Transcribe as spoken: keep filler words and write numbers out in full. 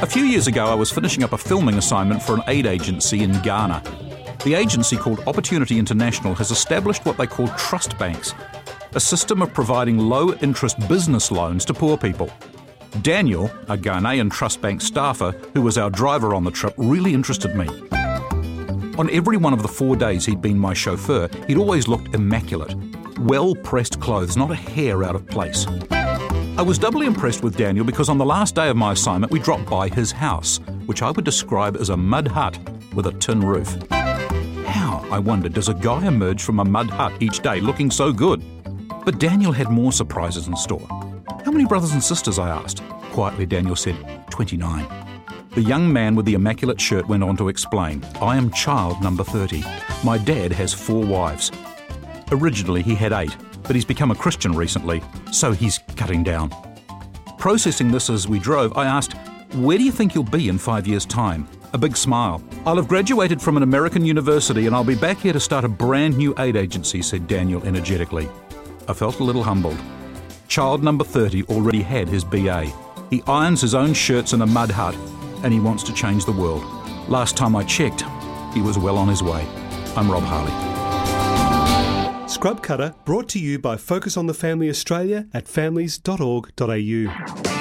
A few years ago, I was finishing up a filming assignment for an aid agency in Ghana. The agency, called Opportunity International, has established what they call trust banks, a system of providing low-interest business loans to poor people. Daniel, a Ghanaian trust bank staffer who was our driver on the trip, really interested me. On every one of the four days he'd been my chauffeur, he'd always looked immaculate. Well-pressed clothes, not a hair out of place. I was doubly impressed with Daniel because on the last day of my assignment we dropped by his house, which I would describe as a mud hut with a tin roof. How, I wondered, does a guy emerge from a mud hut each day looking so good? But Daniel had more surprises in store. How many brothers and sisters, I asked. Quietly, Daniel said, twenty-nine. The young man with the immaculate shirt went on to explain, I am child number thirty. My dad has four wives. Originally he had eight, but he's become a Christian recently, so he's cutting down. Processing this as we drove, I asked, where do you think you'll be in five years' time? A big smile. I'll have graduated from an American university and I'll be back here to start a brand new aid agency, said Daniel energetically. I felt a little humbled. Child number thirty already had his B A. He irons his own shirts in a mud hut and he wants to change the world. Last time I checked, he was well on his way. I'm Rob Harley. Scrub Cutter brought to you by Focus on the Family Australia at families dot org dot a u.